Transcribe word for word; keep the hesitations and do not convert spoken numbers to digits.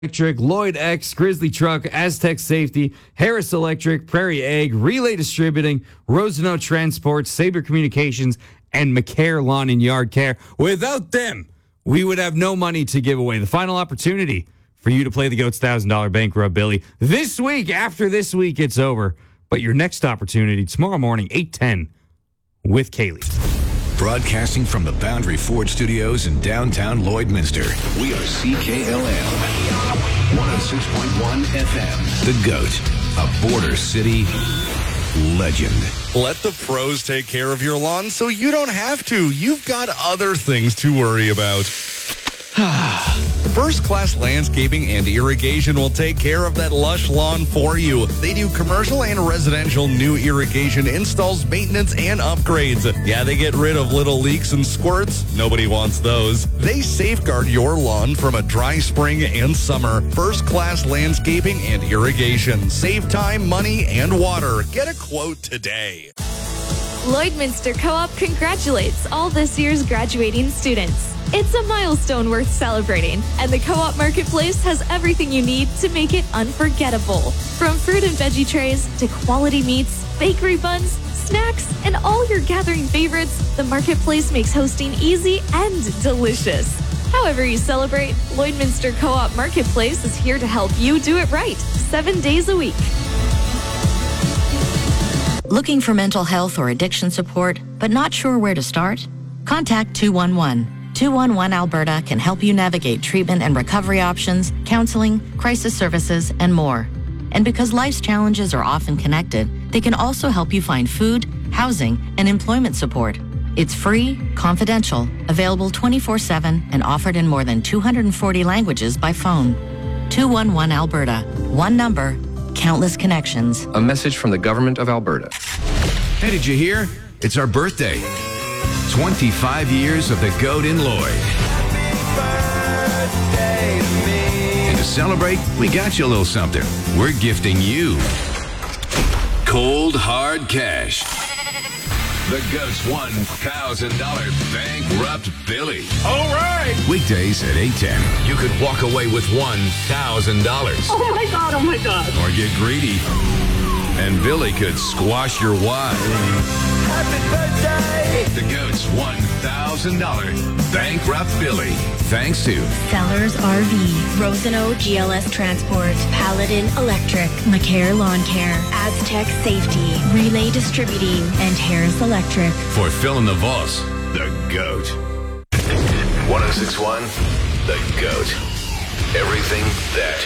Electric, Lloyd X, Grizzly Truck, Aztec Safety, Harris Electric, Prairie Egg, Relay Distributing, Rosano Transport, Sabre Communications, and McCare Lawn and Yard Care. Without them, we would have no money to give away. The final opportunity for you to play the GOAT's one thousand dollars Bank Rub Billy this week. After this week, it's over. But your next opportunity tomorrow morning, eight ten, with Kaylee. Broadcasting from the Boundary Ford Studios in downtown Lloydminster. We are C K L M, one oh six point one F M. The GOAT, a Border City legend. Let the pros take care of your lawn so you don't have to. You've got other things to worry about. First Class Landscaping and Irrigation will take care of that lush lawn for you. They do commercial and residential new irrigation installs, maintenance, and upgrades. Yeah, they get rid of little leaks and squirts. Nobody wants those. They safeguard your lawn from a dry spring and summer. First Class Landscaping and Irrigation. Save time, money, and water. Get a quote today. Lloydminster Co-op congratulates all this year's graduating students. It's a milestone worth celebrating, and the Co-op Marketplace has everything you need to make it unforgettable. From fruit and veggie trays to quality meats, bakery buns, snacks, and all your gathering favorites, the Marketplace makes hosting easy and delicious. However you celebrate, Lloydminster Co-op Marketplace is here to help you do it right, seven days a week. Looking for mental health or addiction support, but not sure where to start? Contact two one one. two one one Alberta can help you navigate treatment and recovery options, counseling, crisis services, and more. And because life's challenges are often connected, they can also help you find food, housing, and employment support. It's free, confidential, available twenty-four seven, and offered in more than two hundred forty languages by phone. two one one Alberta. One number, countless connections. A message from the Government of Alberta. Hey, did you hear? It's our birthday. twenty-five years of the GOAT in Lloyd. And to celebrate, we got you a little something. We're gifting you cold, hard cash. The GOAT's one thousand dollars Bankrupt Billy. All right. Weekdays at eight ten. You could walk away with one thousand dollars. Oh, my God. Oh, my God. Or get greedy. And Billy could squash your wad. Happy birthday. The GOAT's one thousand dollars Bankrupt Billy. Thanks to Sellers R V, Rosano G L S Transport, Paladin Electric, McCare Lawn Care, Aztec Safety, Relay Distributing, and Harris Electric. For filling the vaults, the GOAT. one oh six point one, the GOAT. Everything that